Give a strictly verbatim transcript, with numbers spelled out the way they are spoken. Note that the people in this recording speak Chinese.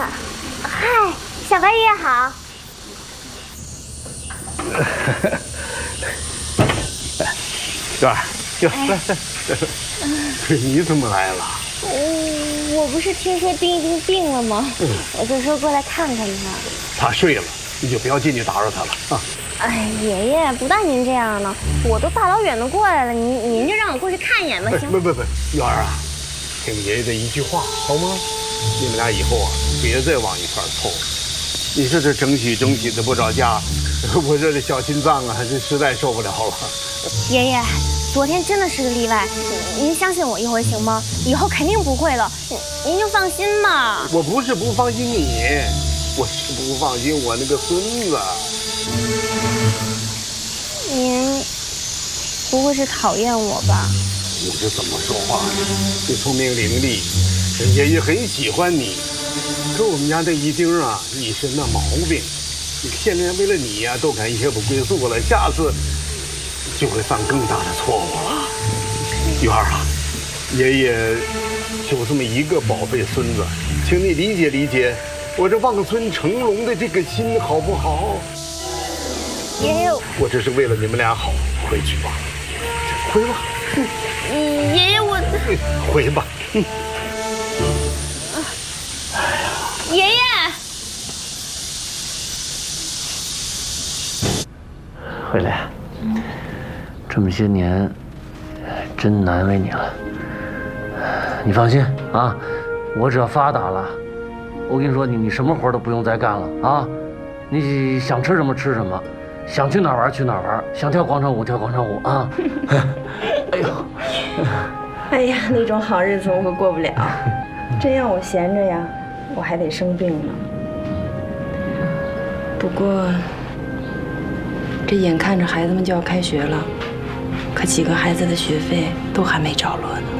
嗨，小白爷爷好。 元儿，哟，来来，你怎么来了？ 我我不是听说丁一丁病了吗？嗯，我就说过来看看他。 他睡了，你就不要进去打扰他了啊。 哎，爷爷，不但您这样呢，我都大老远的过来了，您您就让我过去看一眼吧，行？ 不不不，元儿啊，听爷爷的一句话好吗？你们俩以后啊，别再往一块凑。你说这争取争取的不着家，我这这小心脏啊，这实在受不了了。 爷爷，昨天真的是个例外，您相信我一回行吗？以后肯定不会了，您就放心吧。 我不是不放心你，我是不放心我那个孙子。 您不会是讨厌我吧？ 你这怎么说话？你聪明伶俐，爷爷很喜欢你。可我们家这一丁啊，一身的毛病，你现在为了你呀、啊，都敢夜不归宿了，下次就会犯更大的错误了。元儿啊，爷爷就这么一个宝贝孙子，请你理解理解我这望孙成龙的这个心，好不好？ 爷爷， 我这是为了你们俩好，回去吧，回吧。 嗯，爷爷我， 回吧。嗯。 爷爷， 慧莲，这么些年，真难为你了。你放心啊，我只要发达了，我跟你说，你你什么活都不用再干了啊！你想吃什么吃什么，想去哪儿玩去哪儿玩，想跳广场舞跳广场舞啊！哎呦， 哎呀，那种好日子我可过不了，真要我闲着呀，我还得生病呢。不过，这眼看着孩子们就要开学了，可几个孩子的学费都还没着落呢。